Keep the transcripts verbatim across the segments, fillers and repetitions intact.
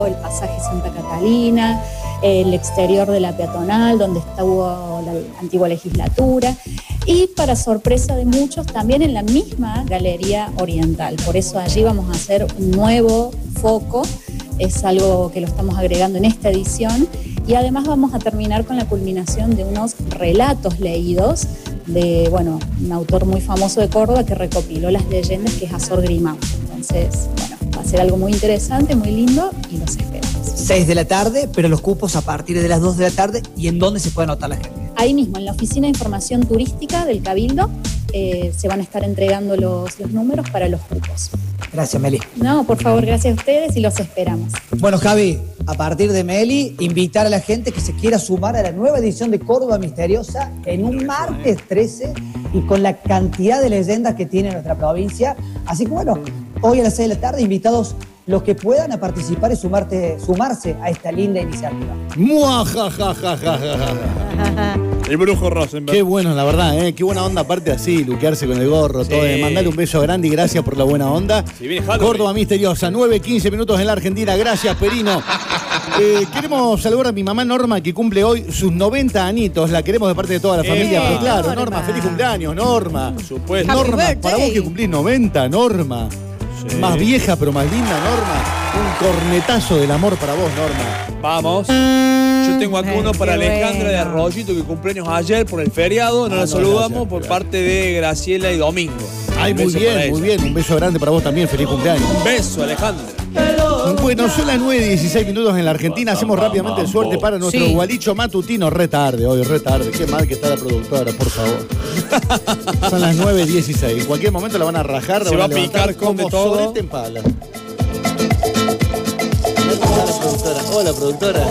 el pasaje Santa Catalina, el exterior de la peatonal, donde estuvo la antigua legislatura, y para sorpresa de muchos, también en la misma Galería Oriental. Por eso allí vamos a hacer un nuevo foco, es algo que lo estamos agregando en esta edición, y además vamos a terminar con la culminación de unos relatos leídos de, bueno, un autor muy famoso de Córdoba que recopiló las leyendas, que es Azor Grimau. Entonces, bueno, va a ser algo muy interesante, muy lindo, y los esperamos. seis de la tarde, pero los cupos a partir de las dos de la tarde. ¿Y en dónde se puede anotar la gente? Ahí mismo, en la Oficina de Información Turística del Cabildo, eh, se van a estar entregando los, los números para los cupos. Gracias, Meli. No, por favor, gracias a ustedes y los esperamos. Bueno, Javi, a partir de Meli, invitar a la gente que se quiera sumar a la nueva edición de Córdoba Misteriosa en un martes trece y con la cantidad de leyendas que tiene nuestra provincia. Así que bueno, hoy a las seis de la tarde, invitados los que puedan a participar y sumarte, sumarse a esta linda iniciativa. El brujo Rosenberg. Qué bueno, la verdad, ¿eh? Qué buena onda, aparte así, luquearse con el gorro, sí. Todo. Eh. Mandale un beso grande y gracias por la buena onda. Si viene Córdoba Misteriosa, nueve quince minutos en la Argentina. Gracias, Perino. eh, queremos saludar a mi mamá Norma, que cumple hoy sus noventa añitos. La queremos de parte de toda la familia. Eh, Pero claro, Norma. Norma, feliz cumpleaños, Norma. Por supuesto. Norma, para vos que cumplís noventa, Norma. Sí. Más vieja, pero más linda, Norma. Un cornetazo del amor para vos, Norma. Vamos. Yo tengo acá uno para Alejandra bueno. de Arroyito, que cumpleaños ayer por el feriado. Nos ah, la no, saludamos gracias, por gracias. parte de Graciela y Domingo. Ay, muy bien, muy bien. Un beso grande para vos también. Feliz cumpleaños. Un beso, Alejandra. Bueno, son las nueve dieciséis minutos en la Argentina. Hacemos rápidamente el suerte para nuestro sí. gualicho matutino. Re tarde, hoy, re tarde. Qué mal que está la productora, por favor. Son las nueve dieciséis. En cualquier momento la van a rajar. Se va a picar como todo. Sorete en pala. Hola, productora.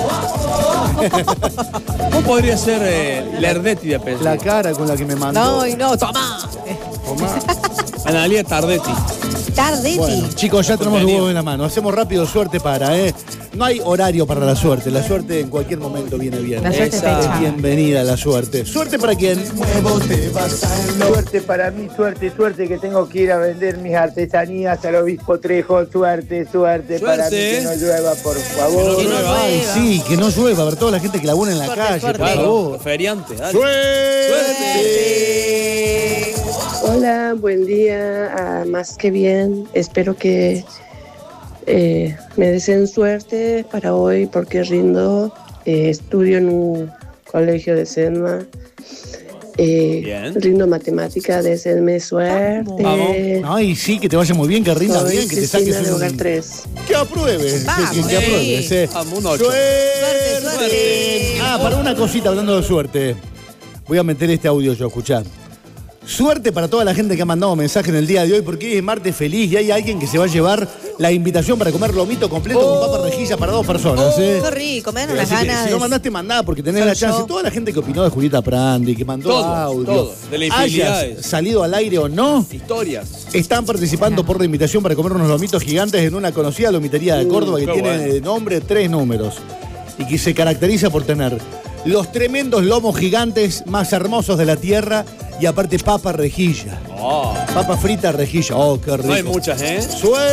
¿Cómo podría ser eh, Lerdetti de apellido? La cara con la que me mandó. No, y no, tomá. Tomá. Analía Tardetti. Tardetti. Bueno, chicos, ya tenemos el huevo en la mano. Hacemos rápido suerte para, ¿eh? No hay horario para la suerte. La suerte en cualquier momento viene bien. La suerte Esa, bienvenida la suerte. ¿Suerte para quién? Suerte para mí, suerte, suerte, que tengo que ir a vender mis artesanías al Obispo Trejo. Suerte, suerte, suerte para mí, que no llueva, por favor. Que no llueva. Ay, sí, que no llueva. A ver, toda la gente que labura en la suerte, calle, suerte. Por favor. Los feriantes, dale. ¡Suerte! ¡Suerte! Hola, buen día. Ah, más que bien. Espero que eh, me deseen suerte para hoy, porque rindo. Eh, estudio en un colegio de Senma. Eh, rindo matemática, deseenme suerte. Vamos. Ay, sí, que te vaya muy bien, que rindas Soy bien, que Cristina te saques de un... Hogar tres. Que apruebe, Vamos, que, que, que apruebe. Sí. Vamos, un ocho. Suerte, suerte, suerte. Ah, para una cosita, hablando de suerte. Voy a meter este audio yo, escuchá. Suerte para toda la gente que ha mandado mensaje en el día de hoy, porque hoy es martes feliz y hay alguien que se va a llevar la invitación para comer lomito completo oh. con papa rejilla para dos personas. Oh, ¿eh? Qué rico, me dan unas ganas. Si no mandaste, mandá, porque tenés la chance. Yo. Toda la gente que opinó de Julieta Prandi, que mandó todo, audio, todo. De la infidelidades. Hayas salido al aire o no, historias. Están participando por la invitación para comer unos lomitos gigantes en una conocida lomitería de Córdoba uh, que tiene bueno. de nombre tres números y que se caracteriza por tener los tremendos lomos gigantes más hermosos de la tierra y aparte papa rejilla. Oh. Papa frita rejilla. Oh, qué rico. No hay muchas, ¿eh?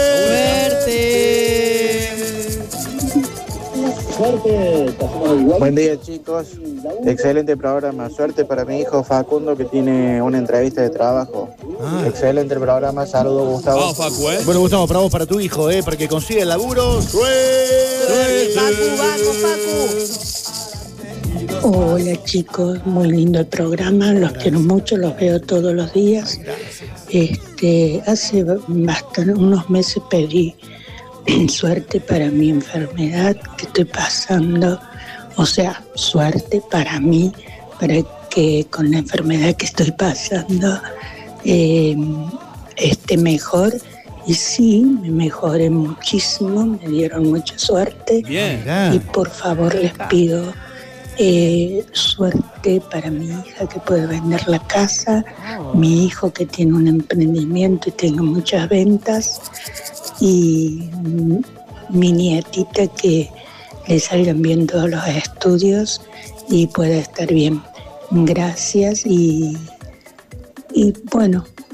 ¡Suerte! Suerte. Buen día, chicos. Excelente programa. Suerte para mi hijo Facundo, que tiene una entrevista de trabajo. Ah. Excelente el programa. Saludos, Gustavo. Vamos, Facu, ¿eh? Bueno, Gustavo, para vos, para tu hijo, ¿eh? Para que consiga el laburo. ¡Suerte! Facu, vamos, Facu. Hola chicos, muy lindo el programa, los Gracias. quiero mucho, los veo todos los días. Este, hace bastante, unos meses pedí suerte para mi enfermedad que estoy pasando, o sea, suerte para mí, para que con la enfermedad que estoy pasando eh, esté mejor. Y sí, me mejoré muchísimo, me dieron mucha suerte. Bien. Y por favor les pido Eh, suerte para mi hija que puede vender la casa, oh. mi hijo que tiene un emprendimiento y tenga muchas ventas, y mm, mi nietita que le salgan bien todos los estudios y pueda estar bien. Gracias y, y bueno,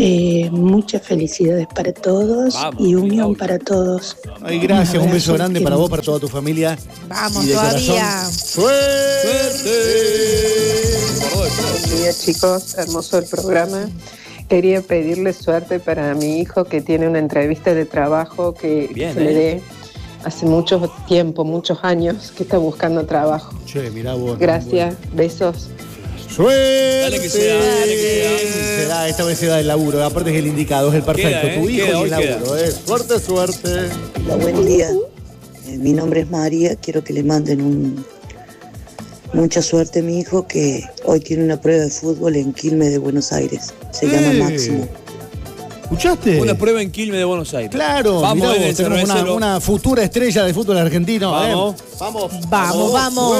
Eh, muchas felicidades para todos Vamos, y unión cuidado. para todos. Ay, gracias, un, abrazo, beso grande que para no- vos, para toda tu familia. Vamos Y de todavía. corazón, ¡suerte! Buenos días, chicos, hermoso el programa. Quería pedirle suerte para mi hijo que tiene una entrevista de trabajo que Bien, se le ¿eh? dé hace mucho tiempo, muchos años, que está buscando trabajo. Che, mirá vos. Gracias, besos. ¡Suerte! Dale que se da, dale que Se da, esta vez se da el laburo. Aparte es el indicado, es el perfecto. Queda, ¿eh? Tu hijo Queda, y el hoy laburo. ¿eh? Suerte, suerte. Hola, buen día. Eh, mi nombre es María. Quiero que le manden un, mucha suerte a mi hijo que hoy tiene una prueba de fútbol en Quilmes de Buenos Aires. Se llama Eh. Máximo. ¿Escuchaste? Una prueba en Quilmes de Buenos Aires. Claro, Vamos, mirá en vos, el tenemos una, cervecero. una futura estrella del fútbol argentino. Vamos. ¿eh? Vamos. Vamos, vamos.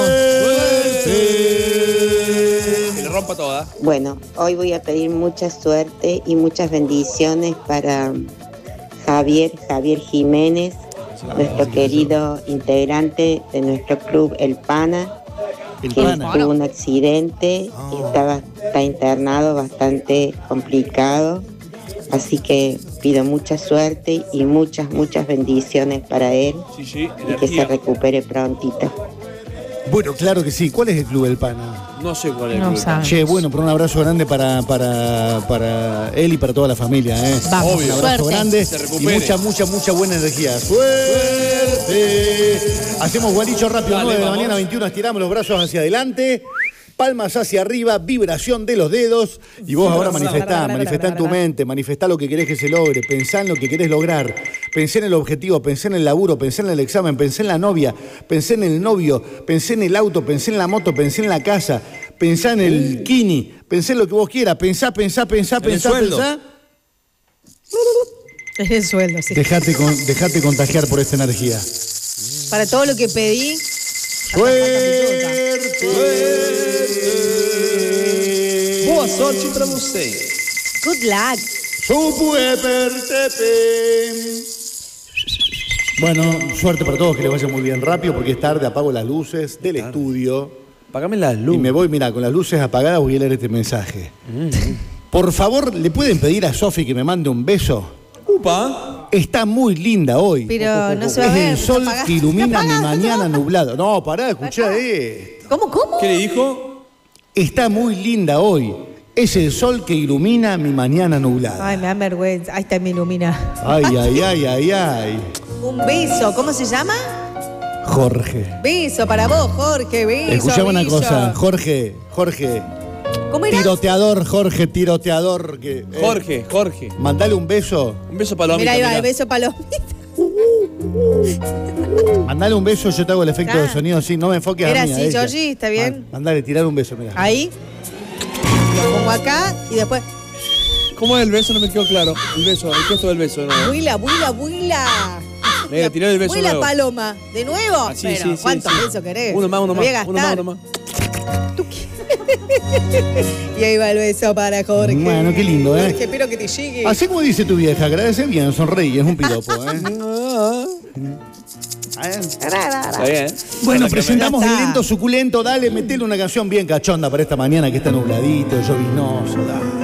Suerte. Que le rompa toda. Bueno, hoy voy a pedir mucha suerte y muchas bendiciones para Javier, Javier Jiménez, nuestro querido integrante de nuestro club El Pana, El que pana. tuvo un accidente y estaba, está internado bastante complicado. Así que pido mucha suerte y muchas, muchas bendiciones para él Sí, sí, y que se energía. recupere prontito. Bueno, claro que sí. ¿Cuál es el club El Pana? No sé cuál es el No club. sabe. Che, bueno, pero un abrazo grande para, para, para él y para toda la familia. ¿eh? Vamos, Un abrazo suerte. grande Se y recupere. mucha, mucha, mucha buena energía. ¡Suerte! Hacemos gualicho rápido, Dale, nueve de la vamos. mañana, veintiuno, estiramos los brazos hacia adelante. Palmas hacia arriba, vibración de los dedos. Y vos ahora manifestá, manifestá en tu mente, manifestá lo que querés que se logre, pensá en lo que querés lograr. Pensé en el objetivo, pensé en el laburo, pensé en el examen, pensé en la novia, pensé en el novio, pensé en el auto, pensé en la moto, pensé en la casa, pensá en el kini, pensé en lo que vos quieras, pensá, pensá, pensá, En el pensá, sueldo. pensá. Es el sueldo, sí. Dejate, con- dejate contagiar por esta energía. Para todo lo que pedí. Suerte. Boa sorte pra você. Good luck. Bueno, suerte para todos, que les vaya muy bien rápido, porque es tarde, apago las luces del estudio. Págame las Y luces. me voy, mira, con las luces apagadas voy a leer este mensaje. Por favor, ¿le pueden pedir a Sofi que me mande un beso? Upa. Está muy linda hoy. Pero no se va a Es ver. el sol está apagado. que ilumina Está mi apagado. mañana nublado. No, pará, escuchá esto. ¿Cómo, cómo? ¿Qué le dijo? Está muy linda hoy. Es el sol que ilumina mi mañana nublada. Ay, me da vergüenza. Ahí está, me ilumina. Ay, ay, ay, ay, ay. Un beso. ¿Cómo se llama? Jorge. Beso para vos, Jorge. Beso. Escuchame una beso. cosa, Jorge, Jorge. ¿Cómo era? Tiroteador, Jorge, tiroteador. Que, eh, Jorge, Jorge. Mandale un beso. Un beso palomita. Mira, ahí va, mirá. el beso palomita. Mandale un beso, yo te hago el efecto Ah. de sonido así. No me enfoques Era a mí, a así, ella. Georgie, ¿está bien? Man- Mandale, tirar un beso, mira. Ahí. Lo pongo acá y después. ¿Cómo es el beso? No me quedó claro. El beso, el gesto del beso. No. Buila, buila, buila. Venga, tirá el beso Buila nuevo. paloma. ¿De nuevo? Ah, sí, Pero, sí, sí, ¿cuántos sí. besos querés? Uno más, uno Lo más. voy a Uno más, gastar. uno más. Y ahí va el beso para Jorge. Bueno, qué lindo, ¿eh? Jorge, espero que te llegue. Así como dice tu vieja, agradece bien, sonreí, es un piropo, ¿eh? Está bien. Bueno, presentamos Ya el está. lento suculento, dale, metele una canción bien cachonda para esta mañana que está nubladito, llovinoso, dale.